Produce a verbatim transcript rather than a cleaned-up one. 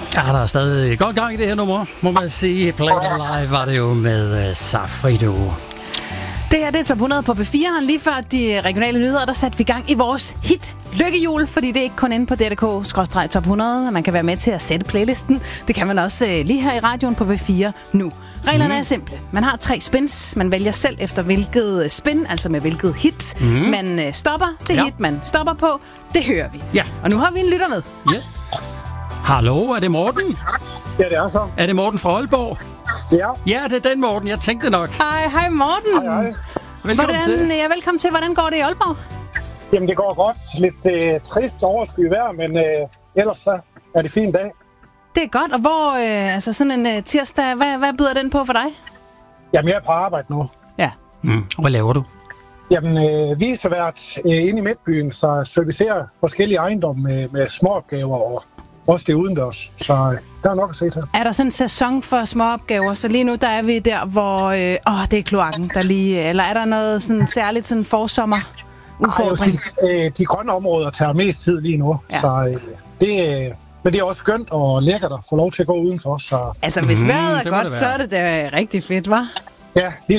Ja, der er stadig godt gang i det her nummer, må man sige. Play It Live var det jo med uh, Safrido. Det her det er Top hundrede på P fire. Lige før de regionale nyheder, der satte vi gang i vores hit Lykkehjul, fordi det er ikke kun inde på D R K skråstreg top hundrede. Man kan være med til at sætte playlisten. Det kan man også uh, lige her i radioen på P fire nu. Reglerne mm. er simple. Man har tre spins. Man vælger selv efter hvilket spin, altså med hvilket hit, mm. man uh, stopper. Det ja. hit, man stopper på, det hører vi. Ja. Og nu har vi en lytter med. Yes. Hallo, er det Morten? Ja, det er så. Er det Morten fra Aalborg? Ja. Ja, det er den Morten. Jeg tænkte nok. Hej, hej Morten. Hej, hej. Velkommen Hvordan, til. Ja, velkommen til. Hvordan går det i Aalborg? Jamen, det går godt. Lidt øh, trist overskyet vejr, men øh, ellers så er det fin dag. Det er godt. Og hvor, øh, altså sådan en øh, tirsdag, hvad, hvad byder den på for dig? Jamen, jeg er på arbejde nu. Ja. Mm. Hvad laver du? Jamen, øh, vi er så været øh, inde i Midtbyen, så servicerer forskellige ejendomme med, med småopgaver og også det udendørs. Så øh, der er nok at se til. Er der sådan en sæson for småopgaver? Så lige nu, der er vi der, hvor øh, åh, det er kloakken, der lige... Eller er der noget sådan særligt sådan forsommer udfordring? Ej, de, øh, de grønne områder tager mest tid lige nu, Ja. så øh, det øh, men det er også skønt og lækkert at få lov til at gå udenfor. Så Altså, hvis Mm, vejret det er må godt, det så være. er det da rigtig fedt, hva'? ja, lige